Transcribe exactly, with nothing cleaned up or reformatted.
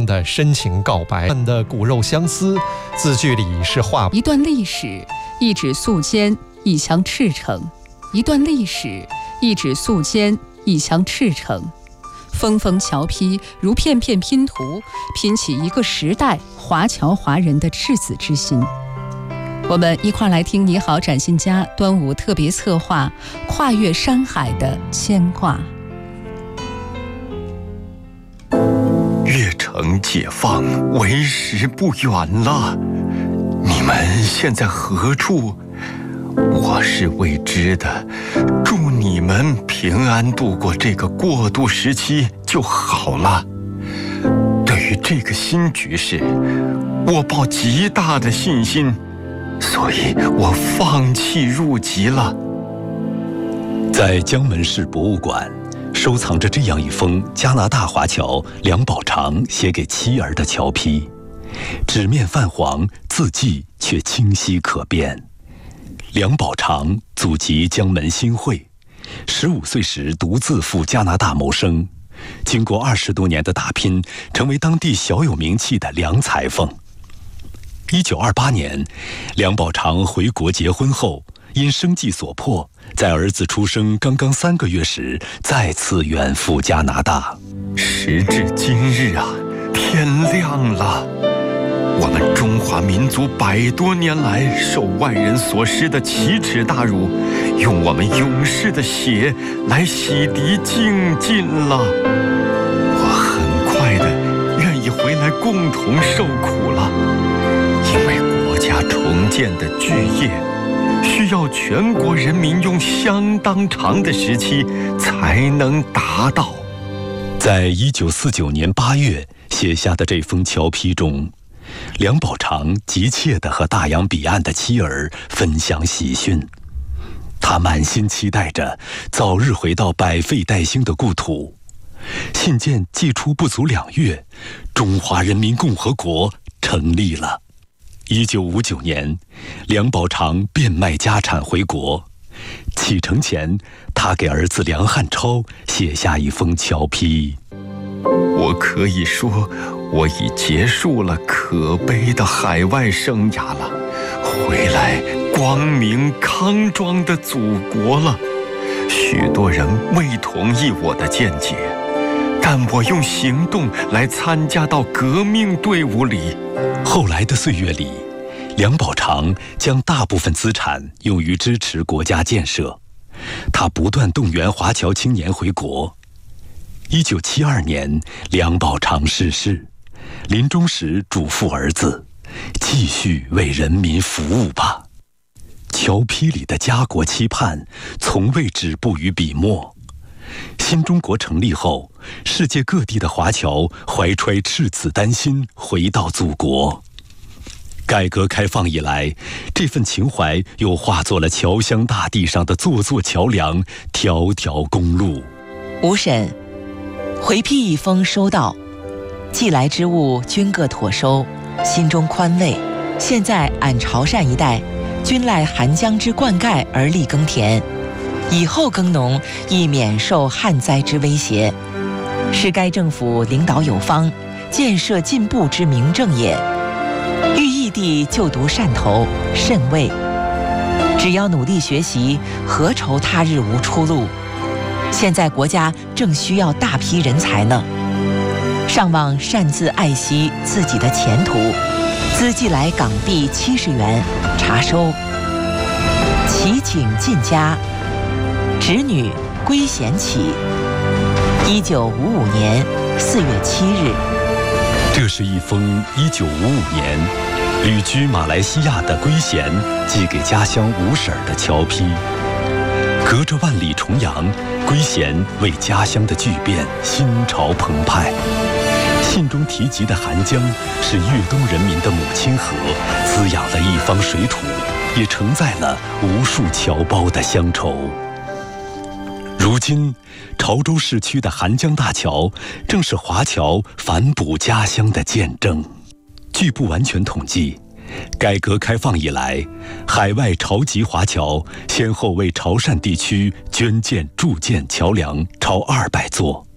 的深情告白的骨肉相思，字句里是画一段历史，一纸素笺，一腔赤诚；一段历史，一纸素笺，一腔赤诚。峰峰桥批如片片拼图，拼起一个时代华侨华人的赤子之心。我们一块来听你好展信佳端午特别策划《跨越山海的牵挂》。 越城解放为时不远了，你们现在何处？我是未知的，祝你们平安度过这个过渡时期就好了。对于这个新局势，我抱极大的信心，所以我放弃入籍了。 在江门市博物馆收藏着这样一封加拿大华侨梁宝长写给妻儿的侨批，纸面泛黄，字迹却清晰可辨。梁宝长祖籍江门新会，十五岁时独自赴加拿大谋生，经过二十多年的打拼，成为当地小有名气的梁裁缝。一九二八年，梁宝长回国结婚后，因生计所迫，在儿子出生刚刚三个月时，再次远赴加拿大。 时至今日啊，天亮了。我们中华民族百多年来受外人所施的奇耻大辱，用我们勇士的血来洗涤净尽了。我很快的愿意回来共同受苦了，因为国家重建的巨业需要全国人民用相当长的时期才能达到。 在一九四九年八月写下的这封侨批中，梁宝长急切地和大洋彼岸的妻儿分享喜讯，他满心期待着早日回到百废待兴的故土。信件寄出不足两月，中华人民共和国成立了。一九五九年，梁宝长变卖家产回国。启程前，他给儿子梁汉超写下一封侨批： 我可以说，我已结束了可悲的海外生涯了，回来光明康庄的祖国了。许多人未同意我的见解，但我用行动来参加到革命队伍里。 后来的岁月里，梁宝长将大部分资产用于支持国家建设，他不断动员华侨青年回国。一九七二年，梁宝长逝世，临终时嘱咐儿子：继续为人民服务吧。侨批里的家国期盼从未止步于笔墨。新中国成立后，世界各地的华侨怀揣赤子丹心回到祖国。改革开放以来，这份情怀又化作了侨乡大地上的座座桥梁、条条公路。 吴婶，回批一封收到，寄来之物均各妥收，心中宽慰。现在俺潮汕一带均赖寒江之灌溉而立耕田，以后耕农亦免受旱灾之威胁，是该政府领导有方，建设进步之明证也。欲异地就读汕头、甚位，只要努力学习，何愁他日无出路？现在国家正需要大批人才呢，上望擅自爱惜自己的前途，资寄来港币七十元，查收。祈请进家，侄女归贤启，一九五五年四月七日。 这是一封一九五五年旅居马来西亚的归贤寄给家乡吴婶儿的侨批。隔着万里重洋，归贤为家乡的巨变心潮澎湃。信中提及的韩江是粤东人民的母亲河，滋养了一方水土，也承载了无数侨胞的乡愁。如今，潮州市区的韩江大桥正是华侨反哺家乡的见证。据不完全统计，改革开放以来，海外潮籍华侨先后为潮汕地区捐建筑建桥梁超二百座。